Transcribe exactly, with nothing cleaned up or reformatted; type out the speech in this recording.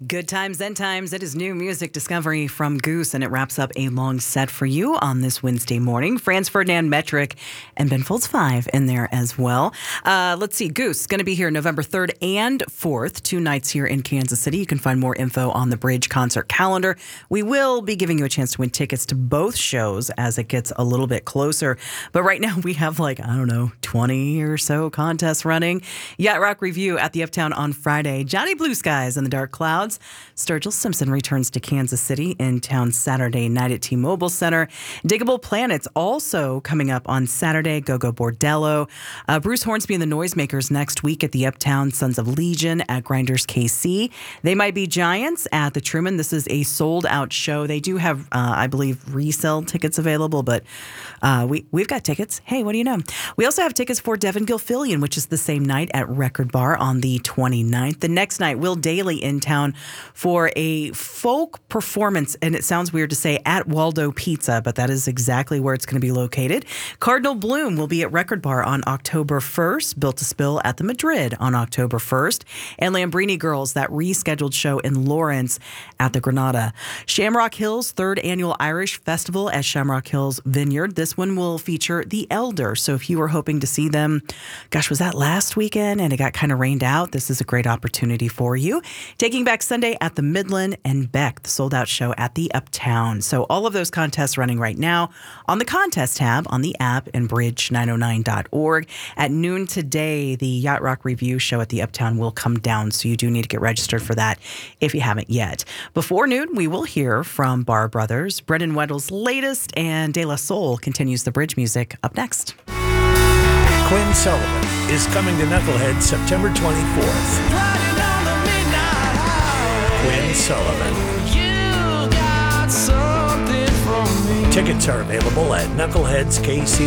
Good times and times. It is new music discovery from Goose, and it wraps up a long set for you on this Wednesday morning. Franz Ferdinand Metric and Ben Folds five in there as well. Uh, let's see. Goose is going to be here November third and fourth, two nights here in Kansas City. You can find more info on the Bridge concert calendar. We will be giving you a chance to win tickets to both shows as it gets a little bit closer. But right now we have like, I don't know, twenty or so contests running. Yacht Rock Review at the Uptown on Friday. Johnny Blue Skies and the Dark Clouds. Sturgill Simpson returns to Kansas City in town Saturday night at T-Mobile Center. Diggable Planets also coming up on Saturday. Go-Go Bordello. Uh, Bruce Hornsby and the Noisemakers next week at the Uptown. Sons of Legion at Grinders K C. They Might Be Giants at the Truman. This is a sold-out show. They do have, uh, I believe, resale tickets available, but uh, we, we've got tickets. Hey, what do you know? We also have tickets for Devin Gilfillian, which is the same night at Record Bar on the twenty-ninth. The next night, Will Daly in town for a folk performance, and it sounds weird to say at Waldo Pizza, but that is exactly where it's going to be located. Cardinal Bloom will be at Record Bar on October first, Built to Spill at the Madrid on October first, and Lambrini Girls, that rescheduled show in Lawrence at the Granada. Shamrock Hills third Annual Irish Festival at Shamrock Hills Vineyard. This one will feature The Elder, so if you were hoping to see them, gosh, was that last weekend and it got kind of rained out, this is a great opportunity for you. Taking Back Sunday at the Midland, and Beck, the sold-out show at the Uptown. So all of those contests running right now on the contest tab on the app and bridge nine oh nine dot org. At noon today, the Yacht Rock Review show at the Uptown will come down, so you do need to get registered for that if you haven't yet. Before noon, we will hear from Bar Brothers. Brendan Weddle's latest, and De La Soul continues the bridge music up next. Quinn Sullivan is coming to Knucklehead September twenty-fourth. Quinn Sullivan. Tickets are available at Knuckleheads K C